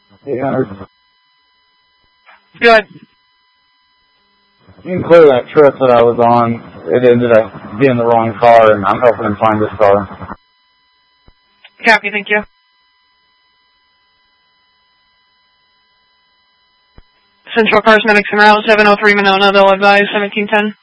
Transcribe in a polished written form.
800. Good. You can clear that trip that I was on. It ended up being the wrong car, and I'm helping him find this car. Copy, thank you. Central Cars Medics and Route 703 Monona, they'll advise 1710.